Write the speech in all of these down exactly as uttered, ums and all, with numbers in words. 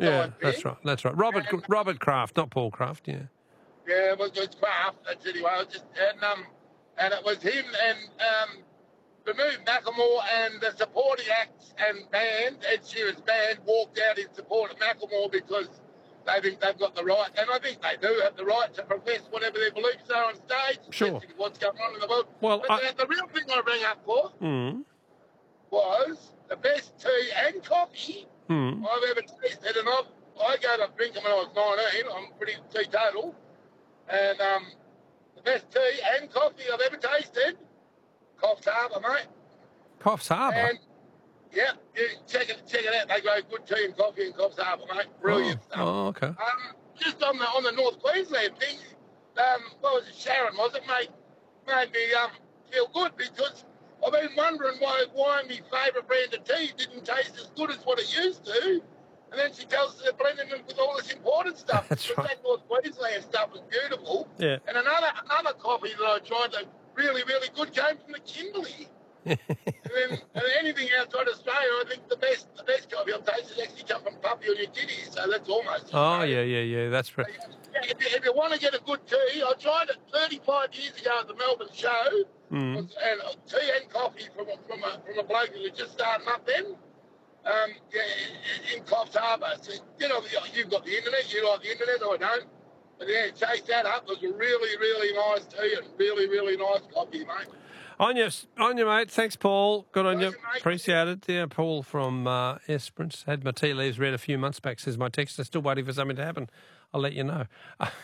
Yeah, thing. that's right. That's right. Robert And, Robert Kraft, not Paul Kraft. Yeah. Yeah, it was, it was Kraft. That's anyway. It was just and um, and it was him and um, removed Macklemore and the supporting acts and band, Ed Sheeran's band, walked out in support of Macklemore because they think they've got the right, and I think they do have the right to profess whatever their beliefs are on stage, Sure. especially what's going on in the world. Well, but I... the, the real thing I rang up for mm. was the best tea and coffee mm. I've ever tasted, and I've, I gave up drinking when I was nineteen. I'm pretty teetotal, and um, the best tea and coffee I've ever tasted, Coffs Harbour, mate. Coffs Harbour? And, yeah, yeah, check it, check it out. They grow good tea and coffee in Coffs Harbour, mate. Brilliant oh. stuff. Oh, okay. Um, just on the on the North Queensland thing, um, what was it, Sharon, was it, mate? Made me um, feel good because I've been wondering why why my favourite brand of tea didn't taste as good as what it used to. And then she tells us they're blending it with all this imported stuff. That's right. That North Queensland stuff was beautiful. Yeah. And another another coffee that I tried that really, really good came from the Kimberley. and then and anything outside Australia, I think the best the best coffee I've tasted actually come from Papua New Guinea. So that's almost Oh, Australia. yeah, yeah, yeah. That's right. If you, if you want to get a good tea, I tried it thirty-five years ago at the Melbourne show, Mm. and uh, tea and coffee from a, from a, from a bloke who was just starting up then, um, yeah, in Coffs Harbour. So, you know, you've got the internet, you like the internet, I don't. But yeah, chase that up. It was a really, really nice tea and really, really nice coffee, mate. On you, on you, mate. Thanks, Paul. Good on Thank you. you, mate. Appreciate it. Yeah, Paul from uh, Esperance. Had my tea leaves read a few months back, says my texter. Still waiting for something to happen. I'll let you know.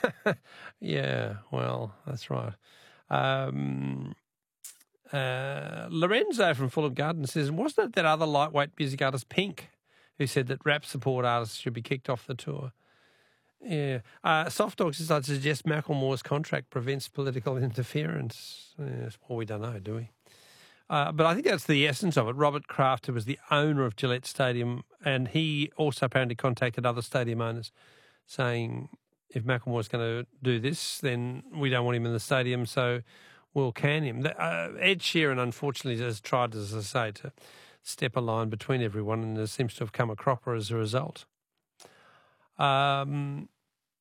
Yeah, well, that's right. Um, uh, Lorenzo from Fulham Gardens says, wasn't it that other lightweight music artist, Pink, who said that rap support artists should be kicked off the tour? Yeah. Uh, Soft Dog says, I'd suggest Macklemore's contract prevents political interference. Yes, well, we don't know, do we? Uh, but I think that's the essence of it. Robert Kraft, who was the owner of Gillette Stadium, and he also apparently contacted other stadium owners saying, if Macklemore's going to do this, then we don't want him in the stadium, so we'll can him. Uh, Ed Sheeran, unfortunately, has tried, as I say, to step a line between everyone, and there seems to have come a cropper as a result. Um,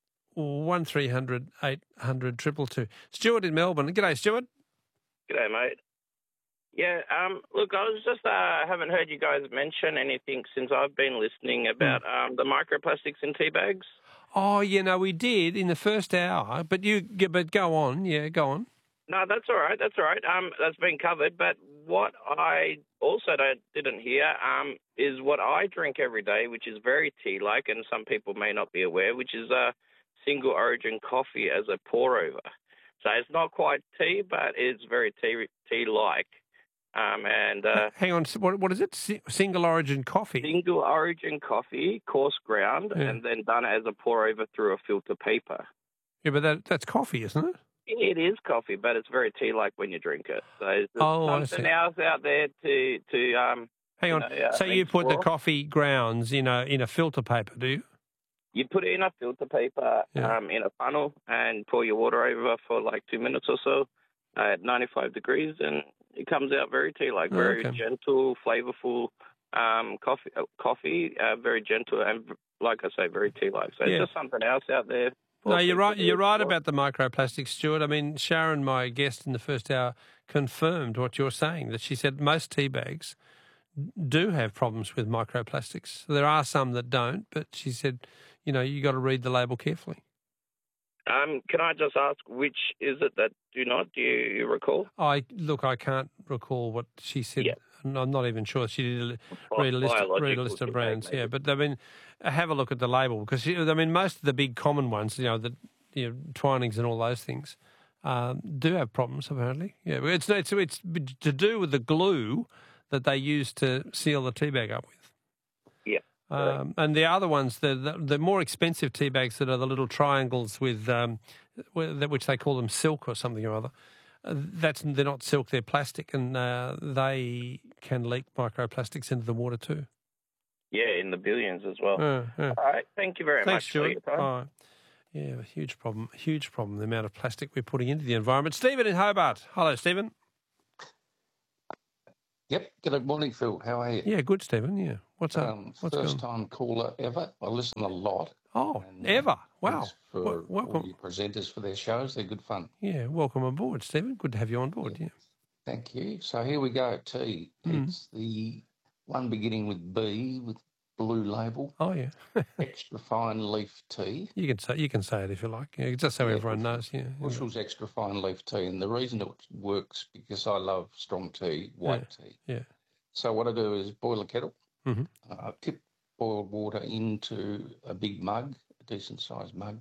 one three hundred eight hundred triple two. Stuart in Melbourne. G'day, Stuart. G'day, mate. Yeah, um, look, I was just uh, haven't heard you guys mention anything since I've been listening about mm. um, the microplastics in tea bags. Oh, you know, we did in the first hour, but you, but go on, yeah, go on. No, that's all right. That's all right. Um, that's been covered. But what I also don't, didn't hear um, is what I drink every day, which is very tea-like, and some people may not be aware, which is a single origin coffee as a pour-over. So it's not quite tea, but it's very tea, tea-like. Um, and uh, hang on, what what is it? S- single origin coffee. Single origin coffee, coarse ground, yeah. and then done as a pour-over through a filter paper. Yeah, but that that's coffee, isn't it? It is coffee, but it's very tea-like when you drink it. So there's oh, something else out there to to um. Hang on. You know, so you put the coffee grounds in a in a filter paper, do you? You put it in a filter paper, yeah. um, in a funnel, and pour your water over for like two minutes or so at ninety-five degrees, and it comes out very tea-like, very okay. gentle, flavorful um, coffee. Uh, coffee, uh, very gentle, and like I say, very tea-like. So yeah. it's just something else out there. No, you're right. You're right about the microplastics, Stuart. I mean, Sharon, my guest in the first hour, confirmed what you're saying. That she said most tea bags do have problems with microplastics. There are some that don't, but she said, you know, you got to read the label carefully. Um, can I just ask which is it that do not? Do you recall? I look, I can't recall what she said. Yeah. I'm not even sure. She did read a list, read a list of brands. Yeah, but I mean, have a look at the label because I mean, most of the big common ones, you know, the you know, Twinings and all those things, um, do have problems apparently. Yeah, but it's it's it's to do with the glue that they use to seal the tea bag up with. Yeah. Um, and the other ones, the, the the more expensive tea bags that are the little triangles with, um, which they call them silk or something or other. Uh, that's they're not silk; they're plastic, and uh, they can leak microplastics into the water too. Yeah, in the billions as well. Uh, yeah. All right, thank you very Thanks, much Stuart. for your time. Oh, yeah, a huge problem. Huge problem. The amount of plastic we're putting into the environment. Stephen in Hobart. Hello, Stephen. Yep. Good morning, Phil. How are you? Yeah, good, Stephen. Yeah. What's up? Um, What's first going on? time caller ever. I listen a lot. Oh, And, uh, ever? Wow. Thanks for Wel- all welcome. your presenters for their shows. They're good fun. Yeah, welcome aboard, Stephen. Good to have you on board. Yeah. Thank you. So here we go. Tea. Mm. It's the one beginning with B with blue label. Oh yeah. Extra fine leaf tea. You can say you can say it if you like. Yeah, just so Yeah, everyone Bushel- knows. Yeah. yeah. Bushel's extra fine leaf tea, and the reason it works because I love strong tea, white tea. Yeah. So what I do is boil a kettle. Mm-hmm. Uh, tip boiled water into a big mug, a decent sized mug.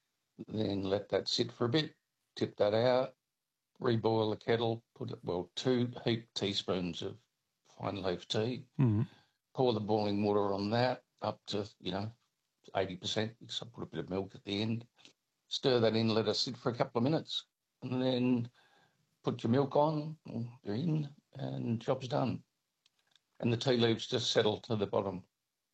Then let that sit for a bit. Tip that out. Reboil the kettle. Put it well two heaped teaspoons of fine leaf tea. Mm-hmm. Pour the boiling water on that up to you know eighty percent. So put a bit of milk at the end. Stir that in. Let it sit for a couple of minutes, and then put your milk on. You're in, and job's done. And the tea leaves just settle to the bottom.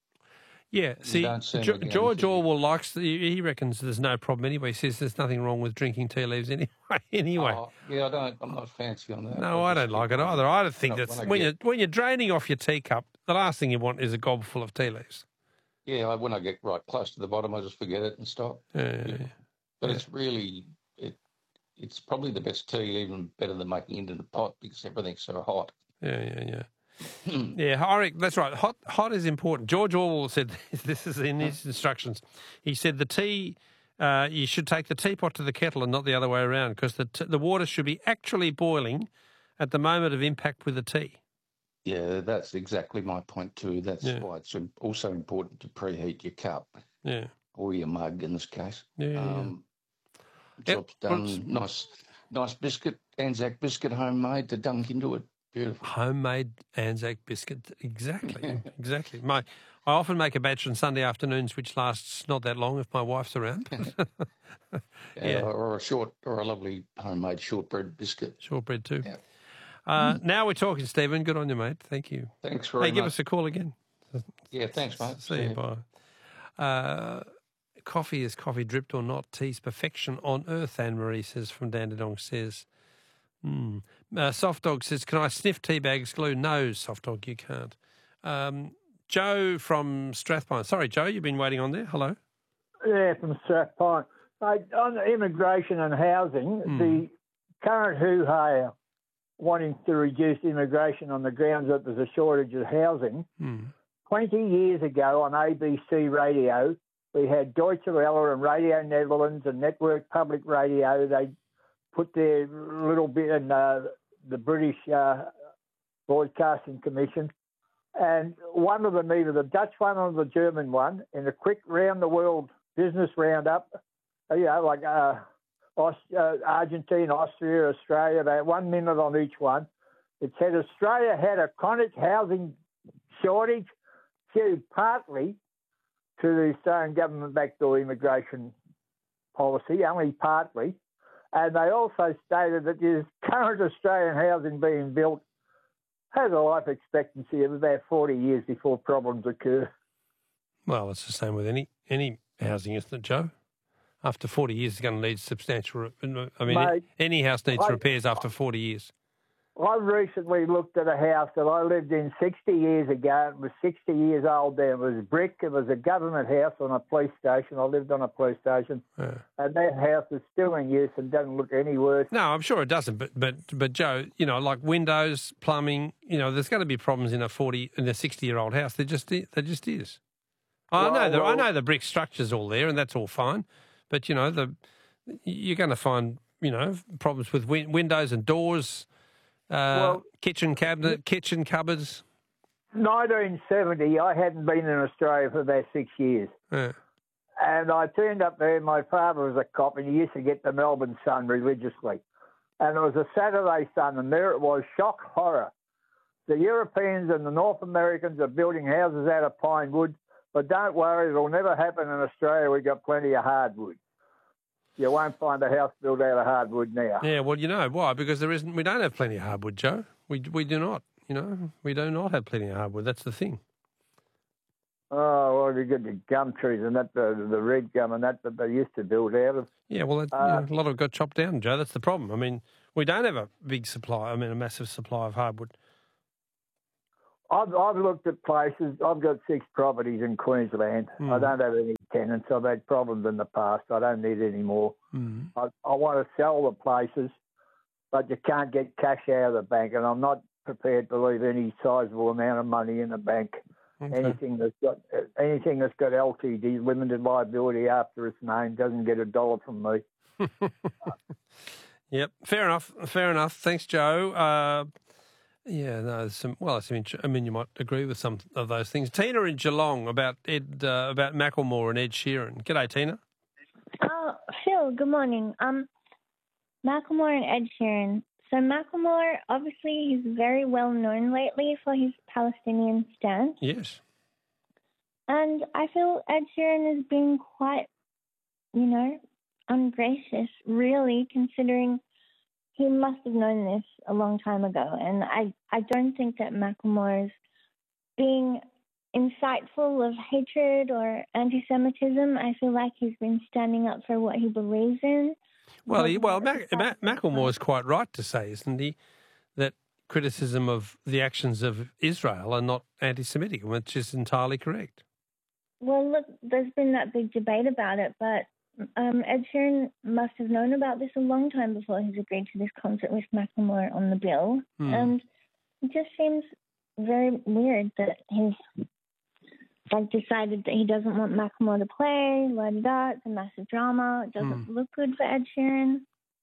Yeah, see, jo- George Orwell likes, the, he reckons there's no problem anyway. He says there's nothing wrong with drinking tea leaves anyway. anyway. Oh, yeah, I don't, I'm not fancy on that. No, I, I don't like it either. I don't think when that's, I when, get, you're, when you're draining off your teacup, the last thing you want is a gob full of tea leaves. Yeah, when I get right close to the bottom, I just forget it and stop. Yeah, yeah. But yeah. it's really, it, it's probably the best tea, even better than making it in the pot because everything's so hot. Yeah, yeah, yeah. Yeah, I reckon, that's right. Hot, hot is important. George Orwell said this is in his instructions. He said the tea, uh, you should take the teapot to the kettle and not the other way around because the t- the water should be actually boiling at the moment of impact with the tea. Yeah, that's exactly my point too. That's yeah. why it's also important to preheat your cup. Yeah. Or your mug in this case. Yeah. Um, yeah. Job's done. Well, nice, nice biscuit, Anzac biscuit, homemade to dunk into it. Beautiful. Homemade Anzac biscuit. Exactly. exactly. My, I often make a batch on Sunday afternoons, which lasts not that long if my wife's around. yeah, yeah. Or a short, or a lovely homemade shortbread biscuit. Shortbread too. Yeah. Uh, mm. Now we're talking, Stephen. Good on you, mate. Thank you. Thanks very hey, much. Give us a call again. Yeah, thanks, mate. See, See you. Bye. Uh, coffee is coffee dripped or not. Tea's perfection on earth, Anne-Marie says from Dandenong says. Mm. Uh, Soft Dog says, can I sniff tea bags glue? No, Soft Dog, you can't. Um, Joe from Strathpine. Sorry, Joe, you've been waiting on there. Hello. Yeah, from Strathpine. Mate, on immigration and housing, mm. the current hoo-ha wanting to reduce immigration on the grounds that there's a shortage of housing. Mm. twenty years ago on A B C Radio, we had Deutsche Welle and Radio Netherlands and Network Public Radio. They put their little bit in uh, the British uh, Broadcasting Commission. And one of them, either the Dutch one or the German one, in a quick round-the-world business roundup, you know, like uh, Aust- uh, Argentina, Austria, Australia, about one minute on each one. It said Australia had a chronic housing shortage due partly to the Australian government backdoor immigration policy, only partly. And they also stated that the current Australian housing being built has a life expectancy of about forty years before problems occur. Well, it's the same with any any housing, isn't it, Joe? After forty years, it's going to need substantial... I mean, Mate, any house needs I, repairs after forty years. I recently looked at a house that I lived in sixty years ago. It was sixty years old then. It was brick. It was a government house on a police station. I lived on a police station. Yeah. And that house is still in use and doesn't look any worse. No, I'm sure it doesn't. But, but, but Joe, you know, like windows, plumbing, you know, there's going to be problems in a forty, in a sixty-year-old house. There just, there just is. I, well, know the, well, I know the brick structure's all there and that's all fine. But, you know, the you're going to find, you know, problems with win- windows and doors, uh, well, kitchen cabinet, kitchen cupboards. nineteen seventy, I hadn't been in Australia for about six years. Yeah. And I turned up there. My father was a cop and he used to get the Melbourne Sun religiously. And it was a Saturday Sun and there it was, shock horror. The Europeans and the North Americans are building houses out of pine wood. But don't worry, it'll never happen in Australia. We've got plenty of hardwood. You won't find a house built out of hardwood now. Yeah, well, you know why? Because there isn't. We don't have plenty of hardwood, Joe. We we do not. You know, we do not have plenty of hardwood. That's the thing. Oh well, you got the gum trees and that, the the red gum and that that they used to build out of. Yeah, well, that, uh, you know, a lot of it got chopped down, Joe. That's the problem. I mean, we don't have a big supply. I mean, a massive supply of hardwood. I've, I've looked at places. I've got six properties in Queensland. Mm. I don't have any tenants. I've had problems in the past. I don't need any more. Mm. I, I want to sell the places, but you can't get cash out of the bank, and I'm not prepared to leave any sizable amount of money in the bank. Okay. Anything that's got anything that's got L T D, limited liability, after its name doesn't get a dollar from me. Yep, fair enough. Fair enough. Thanks, Joe. Uh, yeah, no, there's some. Well, I mean, I mean, you might agree with some of those things. Tina in Geelong about Ed, uh, about Macklemore and Ed Sheeran. G'day, Tina. Oh, Phil, good morning. Um, Macklemore and Ed Sheeran. So Macklemore, obviously, he's very well known lately for his Palestinian stance. Yes. And I feel Ed Sheeran has been quite, you know, ungracious, really, considering he must have known this a long time ago. And I, I don't think that Macklemore is being insightful of hatred or anti-Semitism. I feel like he's been standing up for what he believes in. Well, he, well, Mac, Mac, Macklemore is quite right to say, isn't he, that criticism of the actions of Israel are not anti-Semitic, which is entirely correct. Well, look, there's been that big debate about it, but um, Ed Sheeran must have known about this a long time before he's agreed to this concert with Macklemore on the bill. Hmm. And it just seems very weird that he's like decided that he doesn't want Macklemore to play. La da da, it's a massive drama. It doesn't Hmm. look good for Ed Sheeran.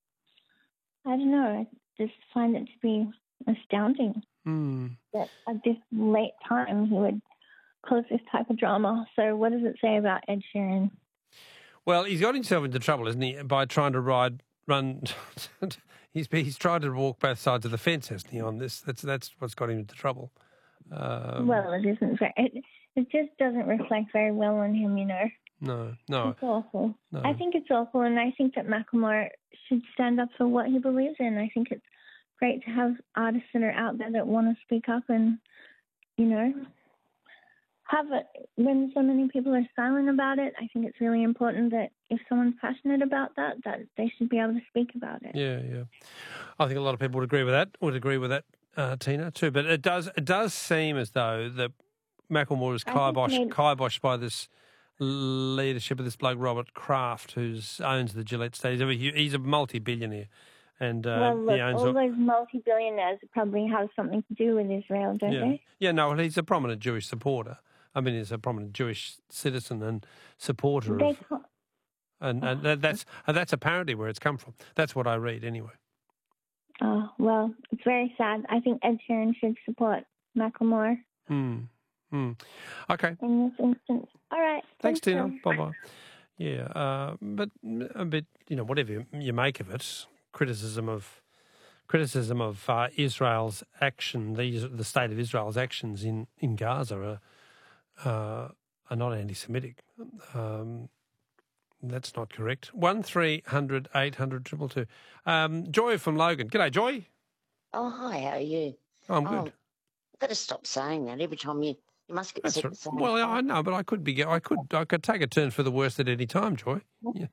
I don't know. I just find it to be astounding Hmm. that at this late time he would cause this type of drama. So what does it say about Ed Sheeran? Well, he's got himself into trouble, isn't he, by trying to ride, run. he's he's tried to walk both sides of the fence, hasn't he? On this, that's that's what's got him into trouble. Um, Well, it isn't. Very, it, it just doesn't reflect very well on him, you know. no, no, It's awful. no. I think it's awful, and I think that Macklemore should stand up for what he believes in. I think it's great to have artists that are out there that want to speak up and, you know, have it. When so many people are silent about it, I think it's really important that if someone's passionate about that, that they should be able to speak about it. Yeah, yeah. I think a lot of people would agree with that. Would agree with that, uh, Tina, too. But it does it does seem as though that Macklemore is I think kiboshed, maybe- kiboshed by this leadership of this bloke Robert Kraft, who owns the Gillette State. He's a, he's a multi-billionaire, and uh, well, look, he owns all a- those multi-billionaires probably have something to do with Israel, don't yeah, they? yeah. No, well, he's a prominent Jewish supporter. I mean, he's a prominent Jewish citizen and supporter They of, can't- and, and that, that's and that's apparently where it's come from. That's what I read anyway. Oh, well, it's very sad. I think Ed Sheeran should support Macklemore Hmm. Hmm. Okay. in this instance. All right. Thanks, Tina. Phil. Bye bye. Yeah, uh, but a bit, you know, whatever you, you make of it, criticism of criticism of uh, Israel's action, the the state of Israel's actions in in Gaza are uh, are not anti-Semitic. Um, that's not correct. One three hundred eight hundred triple two. Um, Joy from Logan. G'day, Joy. Oh, hi, how are you? I'm Oh, good. I've got to stop saying that every time you, you must get That's sick right. of saying Well, it. I know, but I could be. I could. I could take a turn for the worst at any time, Joy. Yeah.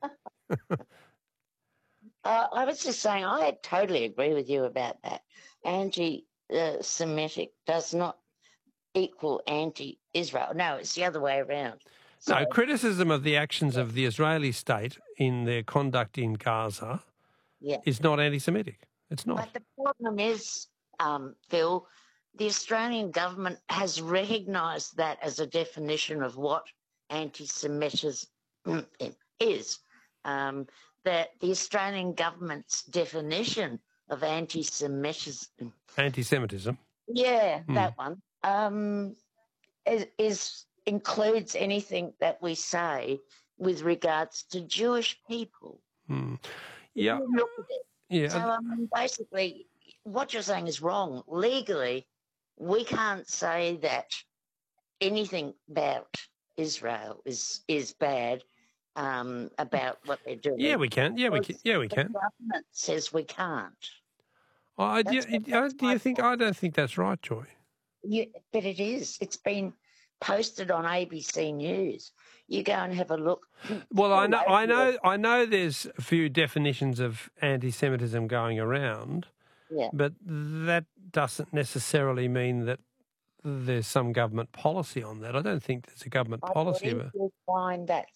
Uh, I was just saying, I totally agree with you about that. Anti-Semitic does not equal anti-Israel. No, it's the other way around. So, No, criticism of the actions of the Israeli state in their conduct in Gaza yeah. is not anti-Semitic. It's not. But the problem is, um, Phil, the Australian government has recognised that as a definition of what anti-Semitism is. Um, that the Australian government's definition of anti-Semitism, Anti-Semitism. yeah, Hmm. that one, um, is, is includes anything that we say with regards to Jewish people. Hmm. Yeah, You look at it. yeah. So um, basically, what you're saying is wrong. Legally, we can't say that anything about Israel is is bad. Um, about what they're doing. Yeah, we can. Yeah, we can. Yeah, we The can. government says we can't. I, do, you, That's what- do that's you my think? point. I don't think that's right, Joy. You, but it is. It's been posted on A B C News. You go and have a look. Well, I all know, over I know, it. I know. There's a few definitions of anti-Semitism going around, Yeah. but that doesn't necessarily mean that there's some government policy on that. I don't think there's a government I policy. believe But you'll find that